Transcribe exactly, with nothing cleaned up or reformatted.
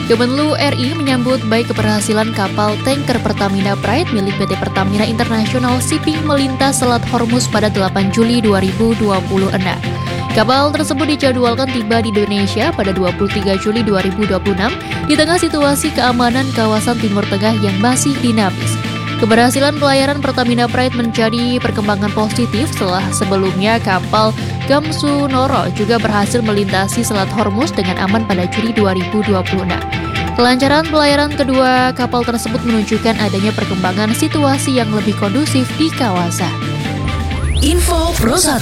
Kemenlu R I menyambut baik keberhasilan kapal tanker Pertamina Pride milik P T Pertamina International Shipping melintas Selat Hormuz pada delapan Juli dua ribu dua puluh enam. Kapal tersebut dijadwalkan tiba di Indonesia pada dua puluh tiga Juli dua ribu dua puluh enam di tengah situasi keamanan kawasan Timur Tengah yang masih dinamis. Keberhasilan pelayaran Pertamina Pride menjadi perkembangan positif setelah sebelumnya kapal Gamsunoro juga berhasil melintasi Selat Hormuz dengan aman pada Juli dua ribu dua puluh enam. Kelancaran pelayaran kedua kapal tersebut menunjukkan adanya perkembangan situasi yang lebih kondusif di kawasan. Info Pro satu.